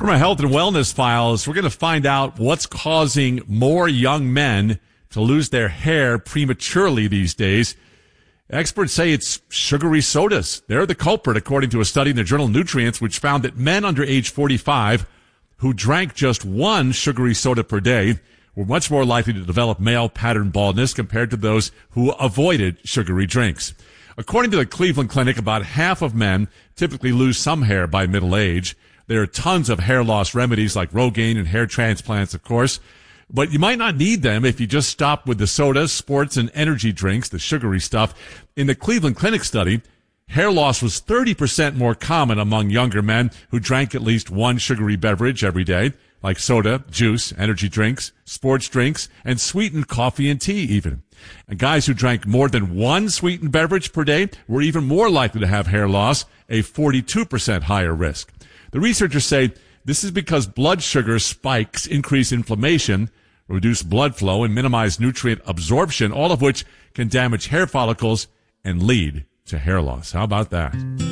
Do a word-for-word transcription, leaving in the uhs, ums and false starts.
From our health and wellness files, we're going to find out what's causing more young men to lose their hair prematurely these days. Experts say it's sugary sodas. They're the culprit, according to a study in the journal Nutrients, which found that men under age forty-five who drank just one sugary soda per day were much more likely to develop male pattern baldness compared to those who avoided sugary drinks. According to the Cleveland Clinic, about half of men typically lose some hair by middle age. There are tons of hair loss remedies like Rogaine and hair transplants, of course, but you might not need them if you just stop with the sodas, sports, and energy drinks, the sugary stuff. In the Cleveland Clinic study, hair loss was thirty percent more common among younger men who drank at least one sugary beverage every day, like soda, juice, energy drinks, sports drinks, and sweetened coffee and tea even. And guys who drank more than one sweetened beverage per day were even more likely to have hair loss, a forty-two percent higher risk. The researchers say this is because blood sugar spikes increase inflammation, reduce blood flow, and minimize nutrient absorption, all of which can damage hair follicles and lead to hair loss. How about that?